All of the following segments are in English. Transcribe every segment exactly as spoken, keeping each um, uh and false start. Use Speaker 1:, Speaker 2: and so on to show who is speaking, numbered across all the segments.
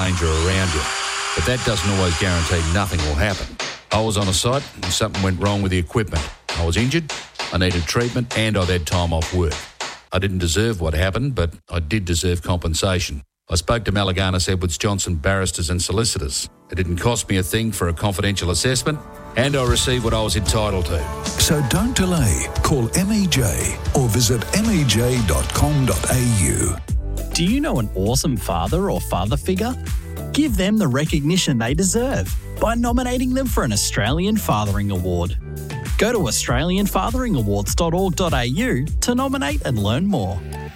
Speaker 1: danger around you. But that doesn't always guarantee nothing will happen. I was on a site and something went wrong with the equipment. I was injured, I needed treatment, and I'd had time off work. I didn't deserve what happened, but I did deserve compensation. I spoke to Malaganas Edwards Johnson barristers and solicitors. It didn't cost me a thing for a confidential assessment, and I received what I was entitled to.
Speaker 2: So don't delay. Call M E J or visit m e j dot com dot a u.
Speaker 3: Do you know an awesome father or father figure? Give them the recognition they deserve by nominating them for an Australian Fathering Award. Go to australian fathering awards dot org dot a u to nominate and learn more.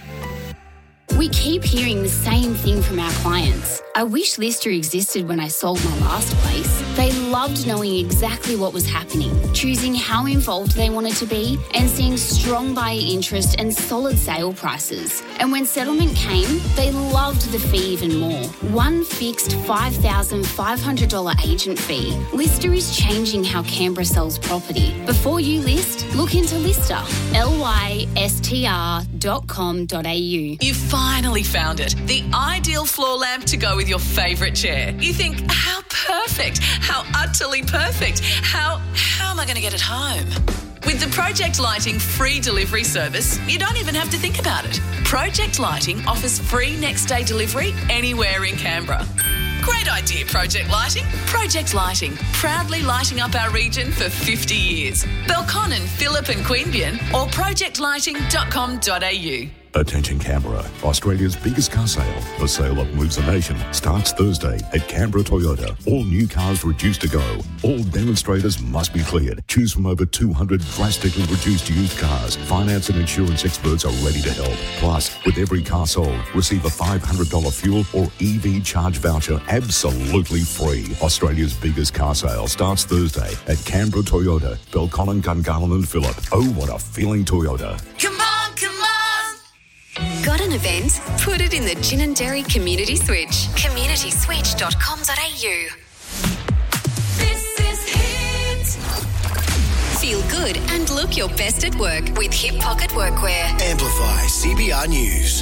Speaker 4: We keep hearing the same thing from our clients. I wish Lister existed when I sold my last place. They loved knowing exactly what was happening, choosing how involved they wanted to be, and seeing strong buyer interest and solid sale prices. And when settlement came, they loved the fee even more. One fixed five thousand five hundred dollars agent fee. Lister is changing how Canberra sells property. Before you list, look into Lister. L Y S T R dot com dot a u.
Speaker 5: You finally found it. The ideal floor lamp to go with your favourite chair. You think, how perfect, how utterly perfect, how, how am I going to get it home? With the Project Lighting free delivery service, you don't even have to think about it. Project Lighting offers free next day delivery anywhere in Canberra. Great idea, Project Lighting. Project Lighting, proudly lighting up our region for fifty years. Belconnen, Phillip and Queanbeyan or project lighting dot com dot a u.
Speaker 6: Attention Canberra, Australia's biggest car sale. The sale that moves the nation starts Thursday at Canberra Toyota. All new cars reduced to go. All demonstrators must be cleared. Choose from over two hundred drastically reduced used cars. Finance and insurance experts are ready to help. Plus, with every car sold, receive a five hundred dollars fuel or E V charge voucher absolutely free. Australia's biggest car sale starts Thursday at Canberra Toyota. Belconnen, Gungahlin and Phillip. Oh, what a feeling Toyota.
Speaker 5: Come on, come on.
Speaker 7: Got an event? Put it in the Ginninderry Community Switch. community switch dot com dot a u.
Speaker 5: This is Hit.
Speaker 7: Feel good and look your best at work with Hip Pocket Workwear.
Speaker 8: Amplify C B R News.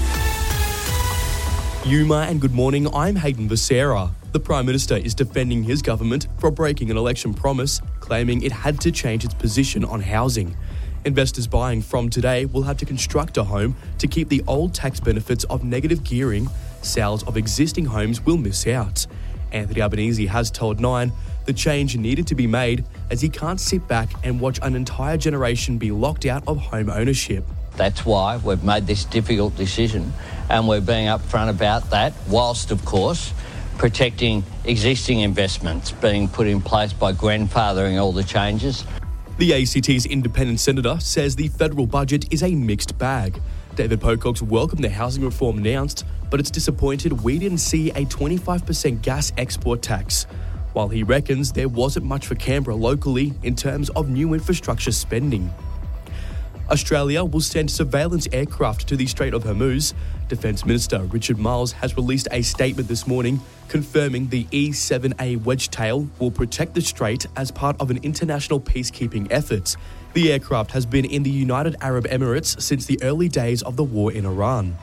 Speaker 9: Yuma and good morning, I'm Hayden Becerra. The Prime Minister is defending his government for breaking an election promise, claiming it had to change its position on housing. Investors buying from today will have to construct a home to keep the old tax benefits of negative gearing. Sales of existing homes will miss out. Anthony Albanese has told Nine the change needed to be made as he can't sit back and watch an entire generation be locked out of home ownership.
Speaker 10: That's why we've made this difficult decision and we're being upfront about that, whilst, of course, protecting existing investments being put in place by grandfathering all the changes.
Speaker 9: The A C T's independent senator says the federal budget is a mixed bag. David Pocock's welcomed the housing reform announced, but it's disappointed we didn't see a twenty-five percent gas export tax. While he reckons there wasn't much for Canberra locally in terms of new infrastructure spending. Australia will send surveillance aircraft to the Strait of Hormuz. Defence Minister Richard Marles has released a statement this morning confirming the E seven A Wedgetail will protect the strait as part of an international peacekeeping effort. The aircraft has been in the United Arab Emirates since the early days of the war in Iran.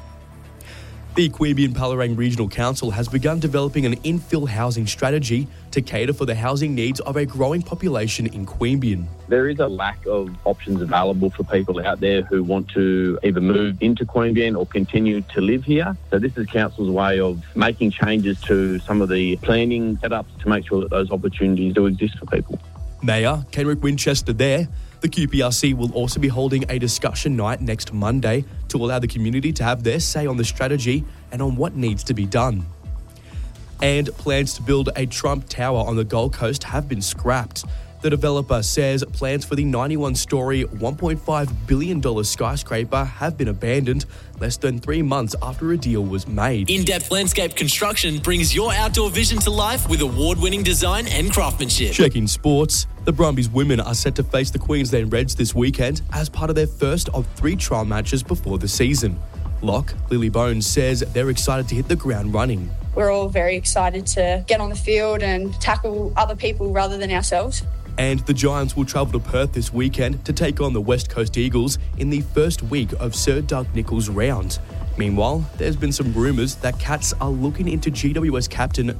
Speaker 9: The Queanbeyan-Palorang Regional Council has begun developing an infill housing strategy to cater for the housing needs of a growing population in Queanbeyan.
Speaker 11: There is a lack of options available for people out there who want to either move into Queanbeyan or continue to live here. So this is Council's way of making changes to some of the planning setups to make sure that those opportunities do exist for people.
Speaker 9: Mayor Kenrick Winchester there. The Q P R C will also be holding a discussion night next Monday to allow the community to have their say on the strategy and on what needs to be done. And plans to build a Trump Tower on the Gold Coast have been scrapped. The developer says plans for the ninety-one storey, one point five billion dollars skyscraper have been abandoned less than three months after a deal was made.
Speaker 12: In-depth landscape construction brings your outdoor vision to life with award-winning design and craftsmanship.
Speaker 9: Checking sports, the Brumbies women are set to face the Queensland Reds this weekend as part of their first of three trial matches before the season. Lock, Lily Bones, says they're excited to hit the ground running.
Speaker 13: We're all very excited to get on the field and tackle other people rather than ourselves.
Speaker 9: And the Giants will travel to Perth this weekend to take on the West Coast Eagles in the first week of Sir Doug Nicholls' round. Meanwhile, there's been some rumours that Cats are looking into G W S captain